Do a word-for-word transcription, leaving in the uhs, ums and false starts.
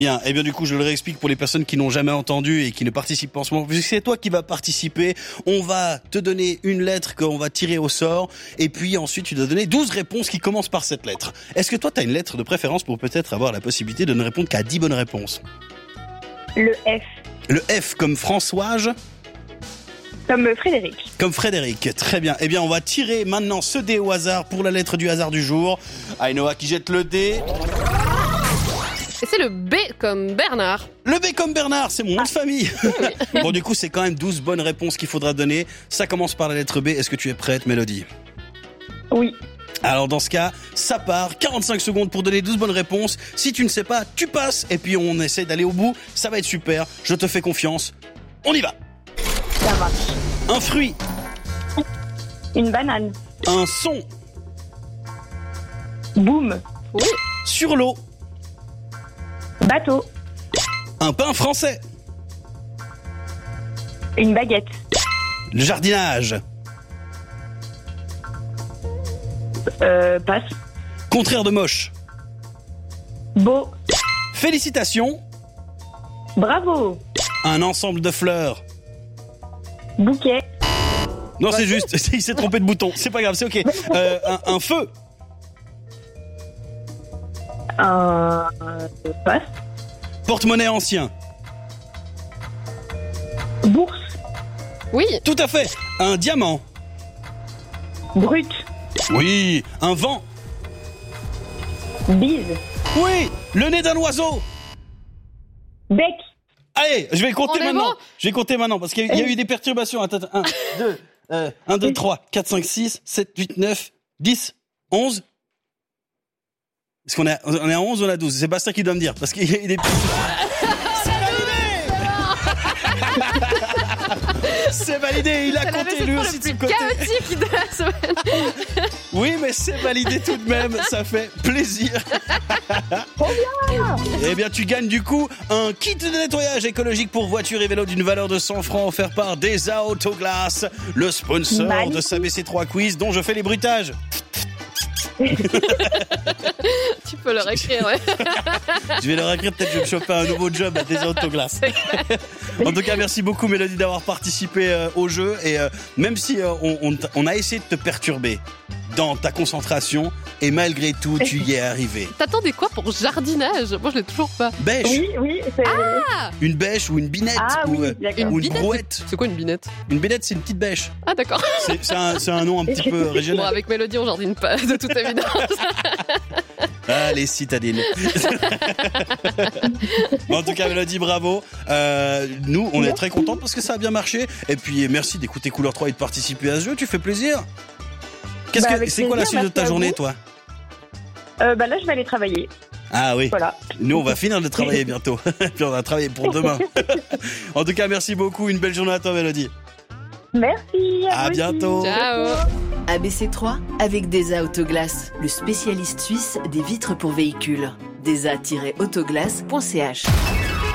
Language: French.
Bien, et bien du coup je le réexplique pour les personnes qui n'ont jamais entendu et qui ne participent pas en ce moment. Puisque c'est toi qui vas participer, on va te donner une lettre qu'on va tirer au sort et puis ensuite tu dois donner douze réponses qui commencent par cette lettre. Est-ce que toi tu as une lettre de préférence pour peut-être avoir la possibilité de ne répondre qu'à dix bonnes réponses? Le F. Le F comme Françoise. Comme Frédéric. Comme Frédéric, très bien. Eh bien on va tirer maintenant ce dé au hasard pour la lettre du hasard du jour. Ainoa qui jette le dé. Et c'est le B comme Bernard. Le B comme Bernard, c'est mon nom de famille. Bon, du coup, c'est quand même douze bonnes réponses qu'il faudra donner. Ça commence par la lettre B. Est-ce que tu es prête, Mélodie? Oui. Alors, dans ce cas, ça part. quarante-cinq secondes pour donner douze bonnes réponses. Si tu ne sais pas, tu passes. Et puis, on essaie d'aller au bout. Ça va être super. Je te fais confiance. On y va. Ça marche. Un fruit. Une banane. Un son. Boum. Oui. Sur l'eau. Bateau. Un pain français. Une baguette. Le jardinage. Euh, passe. Contraire de moche. Beau. Félicitations. Bravo. Un ensemble de fleurs. Bouquet. Non, c'est juste, il s'est trompé de bouton. C'est pas grave, c'est ok. Euh, un, un feu. Un passe. Porte-monnaie ancien. Bourse. Oui. Tout à fait. Un diamant. Brut. Oui. Un vent. Bise. Oui. Le nez d'un oiseau. Bec. Allez, je vais compter On est maintenant. bon Je vais compter maintenant parce qu'il y a, il y a eu des perturbations. Attends, un, deux, euh, un, deux, trois, quatre, cinq, six, sept, huit, neuf, dix, onze. Est-ce qu'on est, on est à onze ou on est à douze? C'est Bastien qui doit me dire parce qu'il y a eu des C'est validé. C'est validé, il a C'est compté lui aussi de son côté. Chaotique de la semaine. Oui, mais c'est validé tout de même, ça fait plaisir. Eh bien, tu gagnes du coup un kit de nettoyage écologique pour voitures et vélos d'une valeur de cent francs offert par Desa Autoglass, le sponsor Magnifique. de ce A B C trois Quiz dont je fais les bruitages. Tu peux le réécrire, ouais. Je vais leur écrire, peut-être je vais me choper un nouveau job à Desa Autoglass. En tout cas, merci beaucoup Mélodie d'avoir participé euh, au jeu et euh, même si euh, on, on, on a essayé de te perturber dans ta concentration et malgré tout tu y es arrivé. T'attendais quoi pour jardinage? Moi je l'ai toujours pas. Bêche, Oui, oui. C'est... Ah, une bêche ou une binette Ah ou, oui, euh, d'accord. une ou une binette. brouette. C'est quoi une binette? Une binette c'est une petite bêche. Ah d'accord. C'est, c'est, un, c'est un nom un petit peu Bon, régional. avec Mélodie on jardine pas, de toute évidence. Ah, les citadines. En tout cas, Mélodie, bravo. Euh, nous, on est très contents parce que ça a bien marché. Et puis, merci d'écouter Couleur trois et de participer à ce jeu. Tu fais plaisir. Qu'est-ce Bah, que, avec c'est quoi la plaisir, suite de ta merci à journée, vous. toi? Euh, bah là, je vais aller travailler. Ah oui. Voilà. Nous, on va finir de travailler bientôt. Puis on va travailler pour demain. En tout cas, merci beaucoup. Une belle journée à toi, Mélodie. Merci. À vous aussi. bientôt. Ciao. A B C trois avec Desa Autoglass, le spécialiste suisse des vitres pour véhicules. desa tiret autoglass point c h